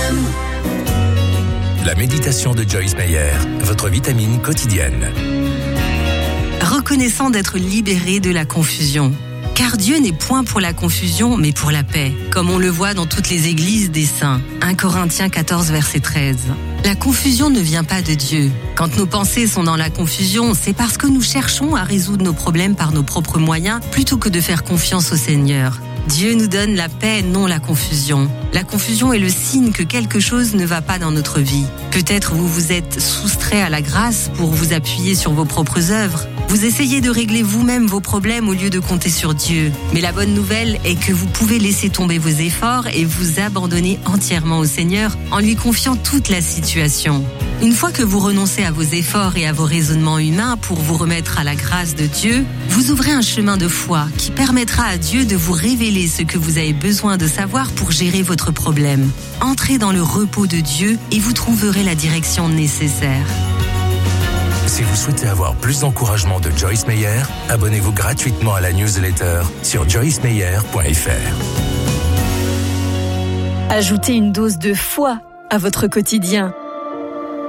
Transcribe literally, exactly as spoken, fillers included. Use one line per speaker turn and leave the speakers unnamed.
La méditation de Joyce Meyer, votre vitamine quotidienne.
Reconnaissant d'être libéré de la confusion. Car Dieu n'est point pour la confusion, mais pour la paix, comme on le voit dans toutes les églises des saints. un Corinthiens quatorze, verset treize. La confusion ne vient pas de Dieu. Quand nos pensées sont dans la confusion, c'est parce que nous cherchons à résoudre nos problèmes par nos propres moyens, plutôt que de faire confiance au Seigneur. Dieu nous donne la paix, non la confusion. La confusion est le signe que quelque chose ne va pas dans notre vie. Peut-être vous vous êtes soustrait à la grâce pour vous appuyer sur vos propres œuvres. Vous essayez de régler vous-même vos problèmes au lieu de compter sur Dieu. Mais la bonne nouvelle est que vous pouvez laisser tomber vos efforts et vous abandonner entièrement au Seigneur en lui confiant toute la situation. Une fois que vous renoncez à vos efforts et à vos raisonnements humains pour vous remettre à la grâce de Dieu, vous ouvrez un chemin de foi qui permettra à Dieu de vous révéler ce que vous avez besoin de savoir pour gérer votre problème. Entrez dans le repos de Dieu et vous trouverez la direction nécessaire.
Si vous souhaitez avoir plus d'encouragement de Joyce Meyer, abonnez-vous gratuitement à la newsletter sur joyce meyer point f r.
Ajoutez une dose de foi à votre quotidien